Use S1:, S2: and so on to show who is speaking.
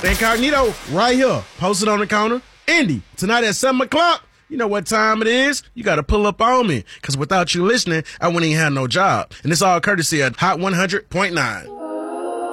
S1: Incognito, right here, posted on the counter. Indy, tonight at 7 o'clock, you know what time it is? You got to pull up on me, because without you listening, I wouldn't even have no job. And it's all courtesy of Hot 100.9.